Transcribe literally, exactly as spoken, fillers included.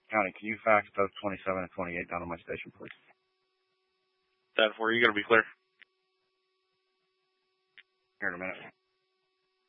County, can you fax both twenty-seven and twenty-eight down to my station, please? That for you. You're going to be clear. Here in a minute.